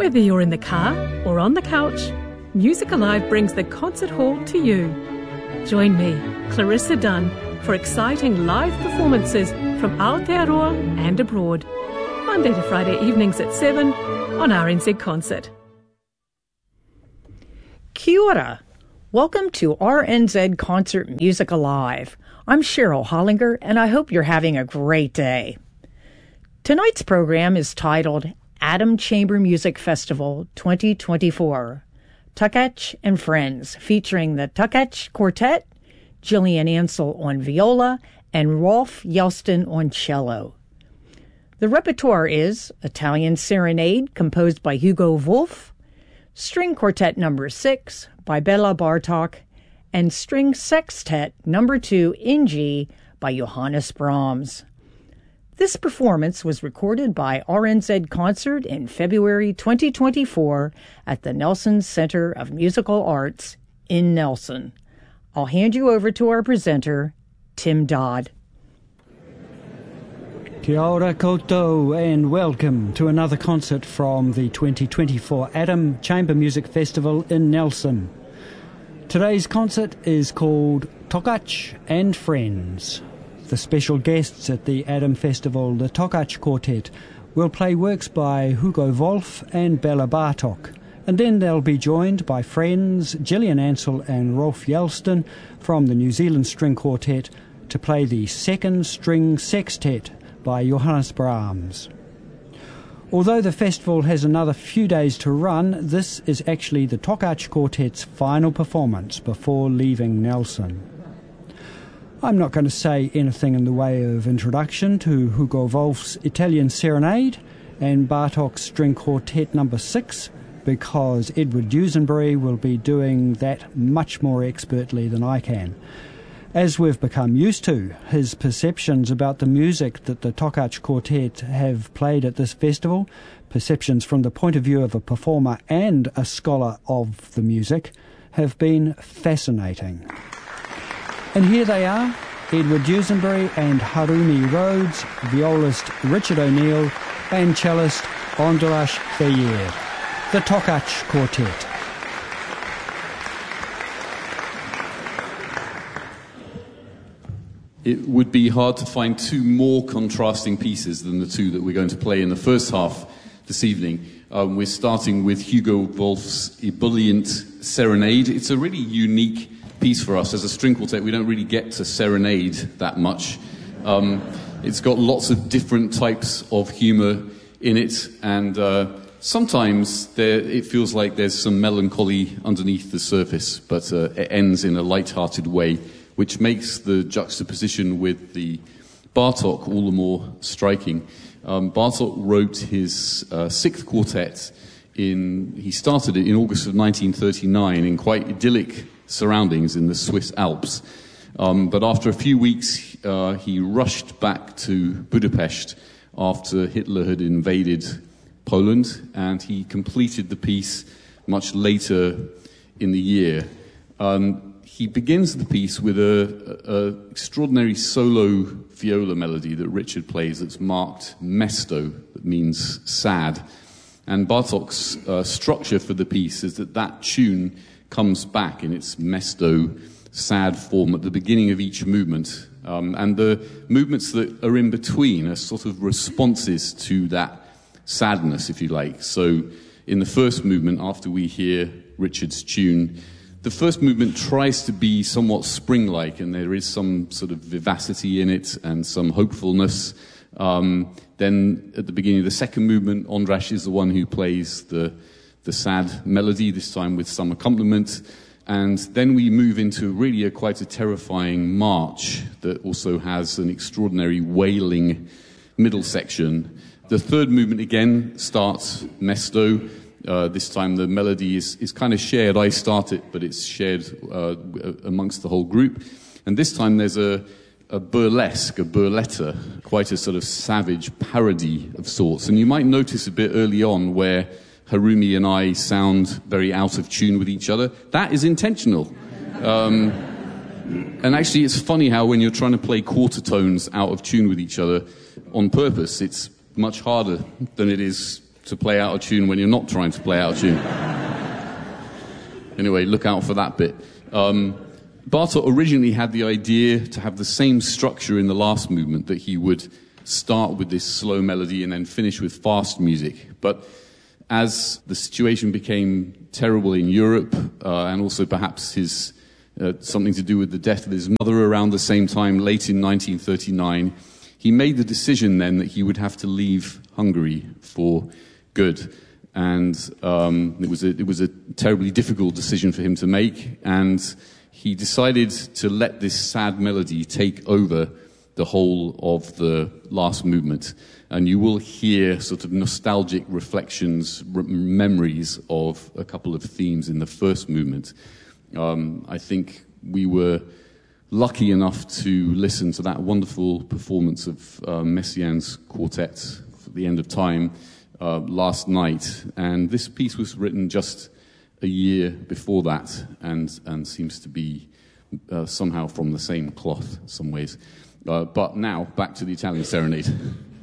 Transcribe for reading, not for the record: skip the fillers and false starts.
Whether you're in the car or on the couch, Music Alive brings the concert hall to you. Join me, Clarissa Dunn, for exciting live performances from Aotearoa and abroad. Monday to Friday evenings at 7 on RNZ Concert. Kia ora. Welcome to RNZ Concert Music Alive. I'm Cheryl Hollinger, and I hope you're having a great day. Tonight's program is titled Adam Chamber Music Festival 2024, Tukach and Friends, featuring the Tukach Quartet, Gillian Ansell on viola, and Rolf Yelston on cello. The repertoire is Italian Serenade, composed by Hugo Wolf, String Quartet No. 6 by Bela Bartok, and String Sextet No. 2 in G by Johannes Brahms. This performance was recorded by RNZ Concert in February 2024 at the Nelson Center of Musical Arts in Nelson. I'll hand you over to our presenter, Tim Dodd. Kia ora koutou and welcome to another concert from the 2024 Adam Chamber Music Festival in Nelson. Today's concert is called Tukach and Friends. The special guests at the Adam Festival, the Tukach Quartet, will play works by Hugo Wolf and Bela Bartok, and then they'll be joined by friends Gillian Ansell and Rolf Yelston from the New Zealand String Quartet to play the second String Sextet by Johannes Brahms. Although the festival has another few days to run, this is actually the Tukach Quartet's final performance before leaving Nelson. I'm not going to say anything in the way of introduction to Hugo Wolf's Italian Serenade and Bartok's String Quartet No. 6 because Edward Dusenberry will be doing that much more expertly than I can. As we've become used to, his perceptions about the music that the Tukach Quartet have played at this festival, perceptions from the point of view of a performer and a scholar of the music, have been fascinating. And here they are, Edward Dusenberry and Harumi Rhodes, violist Richard O'Neill and cellist Andras Feyer, the Tukach Quartet. It would be hard to find two more contrasting pieces than the two that we're going to play in the first half this evening. We're starting with Hugo Wolf's Ebullient Serenade. It's a really unique piece for us. As a string quartet, we don't really get to serenade that much. It's got lots of different types of humour in it, and sometimes it feels like there's some melancholy underneath the surface, but it ends in a light-hearted way, which makes the juxtaposition with the Bartok all the more striking. Bartok wrote his sixth quartet he started it in August of 1939 in quite idyllic surroundings in the Swiss Alps. But after a few weeks, he rushed back to Budapest after Hitler had invaded Poland, and he completed the piece much later in the year. He begins the piece with an extraordinary solo viola melody that Richard plays that's marked mesto, that means sad. And Bartok's structure for the piece is that tune comes back in its mesto, sad form at the beginning of each movement. And the movements that are in between are sort of responses to that sadness, if you like. So in the first movement, after we hear Richard's tune, the first movement tries to be somewhat spring-like, and there is some sort of vivacity in it and some hopefulness. Then at the beginning of the second movement, Andras is the one who plays the sad melody, this time with some accompaniment. And then we move into really quite a terrifying march that also has an extraordinary wailing middle section. The third movement again starts mesto. This time the melody is kind of shared. I start it, but it's shared amongst the whole group. And this time there's a burlesque, a burletta, quite a sort of savage parody of sorts. And you might notice a bit early on where Harumi and I sound very out of tune with each other. That is intentional. And actually it's funny how when you're trying to play quarter tones out of tune with each other on purpose, it's much harder than it is to play out of tune when you're not trying to play out of tune. Anyway, look out for that bit. Bartók originally had the idea to have the same structure in the last movement, that he would start with this slow melody and then finish with fast music. But as the situation became terrible in Europe, and also perhaps his something to do with the death of his mother around the same time, late in 1939, he made the decision then that he would have to leave Hungary for good. And it was a terribly difficult decision for him to make, and he decided to let this sad melody take over the whole of the last movement. And you will hear sort of nostalgic reflections, memories of a couple of themes in the first movement. I think we were lucky enough to listen to that wonderful performance of Messiaen's quartet at the end of time last night. And this piece was written just a year before that, and seems to be somehow from the same cloth in some ways. But now, back to the Italian Serenade.